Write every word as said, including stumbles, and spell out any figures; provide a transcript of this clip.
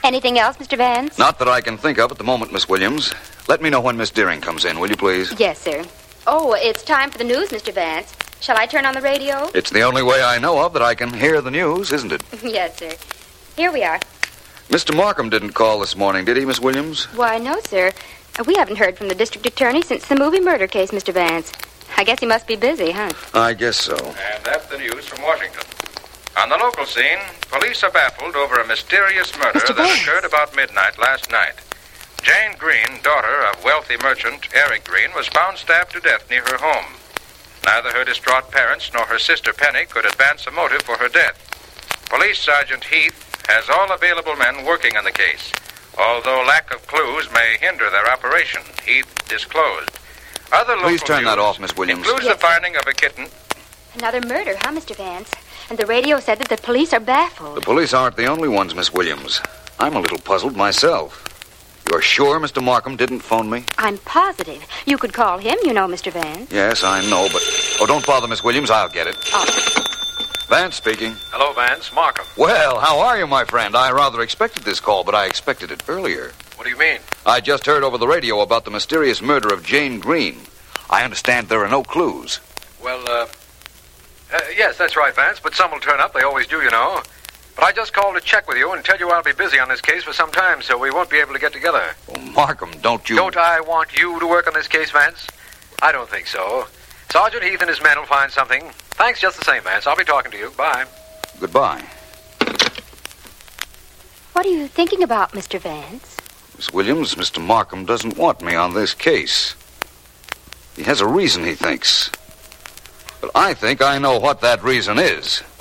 Anything else, Mister Vance? Not that I can think of at the moment, Miss Williams. Let me know when Miss Deering comes in, will you please? Yes, sir. Oh, it's time for the news, Mister Vance. Shall I turn on the radio? It's the only way I know of that I can hear the news, isn't it? Yes, sir. Here we are. Mister Markham didn't call this morning, did he, Miss Williams? Why, no, sir. We haven't heard from the district attorney since the movie murder case, Mister Vance. I guess he must be busy, huh? I guess so. And that's the news from Washington. On the local scene, police are baffled over a mysterious murder Mister that Vance. occurred about midnight last night. Jane Green, daughter of wealthy merchant Eric Green, was found stabbed to death near her home. Neither her distraught parents nor her sister Penny could advance a motive for her death. Police Sergeant Heath has all available men working on the case. Although lack of clues may hinder their operation, Heath disclosed. Other local Please turn that news off, Miss Williams. includes Yes, the finding of a kitten. Another murder, huh, Mister Vance? And the radio said that the police are baffled. The police aren't the only ones, Miss Williams. I'm a little puzzled myself. You're sure Mister Markham didn't phone me? I'm positive. You could call him, you know, Mister Vance. Yes, I know, but... Oh, don't bother, Miss Williams. I'll get it. Oh. Vance speaking. Hello, Vance. Markham. Well, how are you, my friend? I rather expected this call, but I expected it earlier. What do you mean? I just heard over the radio about the mysterious murder of Jane Green. I understand there are no clues. Well, uh, uh, yes, that's right, Vance, but some will turn up. They always do, you know. But I just called to check with you and tell you I'll be busy on this case for some time, so we won't be able to get together. Oh, Markham, don't you... Don't I want you to work on this case, Vance? I don't think so. Sergeant Heath and his men will find something. Thanks just the same, Vance. I'll be talking to you. Bye. Goodbye. What are you thinking about, Mister Vance? Miss Williams, Mister Markham doesn't want me on this case. He has a reason, he thinks. But I think I know what that reason is.